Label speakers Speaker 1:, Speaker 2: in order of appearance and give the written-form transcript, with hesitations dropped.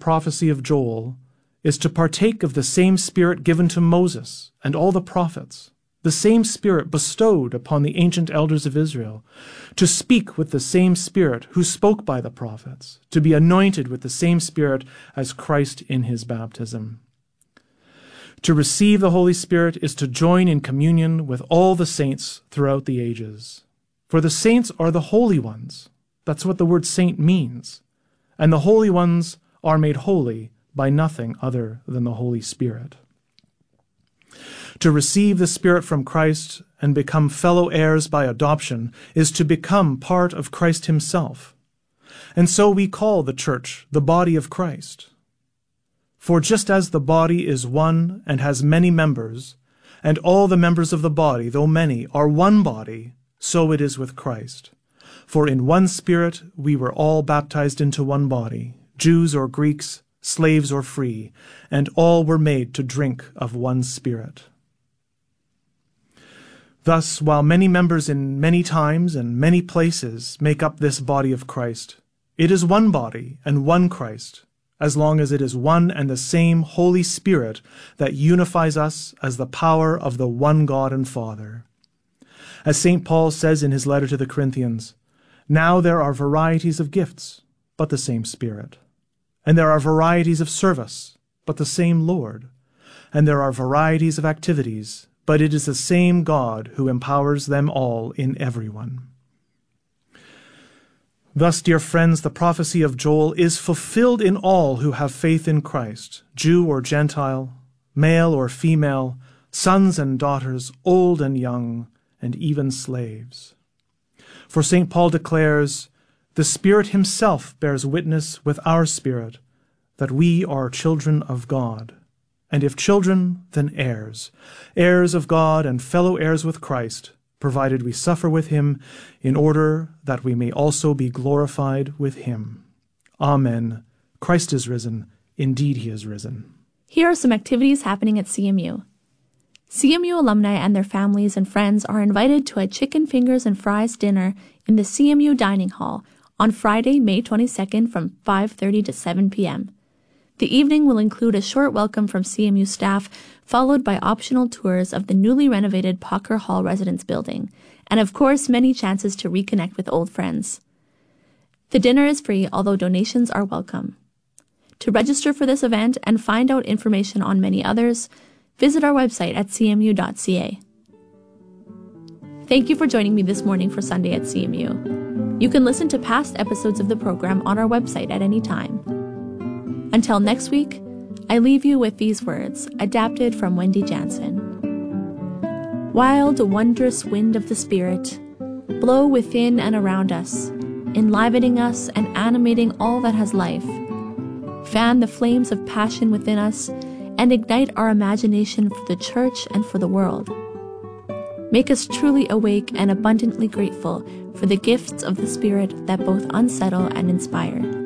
Speaker 1: prophecy of Joel is to partake of the same Spirit given to Moses and all the prophets, the same Spirit bestowed upon the ancient elders of Israel, to speak with the same Spirit who spoke by the prophets, to be anointed with the same Spirit as Christ in his baptism. To receive the Holy Spirit is to join in communion with all the saints throughout the ages. For the saints are the holy ones. That's what the word saint means. And the holy ones are made holy by nothing other than the Holy Spirit. To receive the Spirit from Christ and become fellow heirs by adoption is to become part of Christ himself. And so we call the church the body of Christ. For just as the body is one and has many members, and all the members of the body, though many, are one body, so it is with Christ. For in one Spirit we were all baptized into one body, Jews or Greeks, slaves or free, and all were made to drink of one Spirit. Thus, while many members in many times and many places make up this body of Christ, it is one body and one Christ, as long as it is one and the same Holy Spirit that unifies us as the power of the one God and Father. As St. Paul says in his letter to the Corinthians, "Now there are varieties of gifts, but the same Spirit. And there are varieties of service, but the same Lord. And there are varieties of activities, but it is the same God who empowers them all in everyone." Thus, dear friends, the prophecy of Joel is fulfilled in all who have faith in Christ, Jew or Gentile, male or female, sons and daughters, old and young, and even slaves. For St. Paul declares, "The Spirit himself bears witness with our spirit that we are children of God. And if children, then heirs, heirs of God and fellow heirs with Christ, provided we suffer with him, in order that we may also be glorified with him. Amen. Christ is risen. Indeed, he is risen."
Speaker 2: Here are some activities happening at CMU. CMU alumni and their families and friends are invited to a chicken fingers and fries dinner in the CMU Dining Hall on Friday, May 22nd from 5:30 to 7 p.m. The evening will include a short welcome from CMU staff, followed by optional tours of the newly renovated Pocker Hall Residence Building, and of course many chances to reconnect with old friends. The dinner is free, although donations are welcome. To register for this event and find out information on many others, visit our website at cmu.ca. Thank you for joining me this morning for Sunday at CMU. You can listen to past episodes of the program on our website at any time. Until next week, I leave you with these words, adapted from Wendy Jansen. Wild, wondrous wind of the Spirit, blow within and around us, enlivening us and animating all that has life. Fan the flames of passion within us and ignite our imagination for the church and for the world. Make us truly awake and abundantly grateful for the gifts of the Spirit that both unsettle and inspire.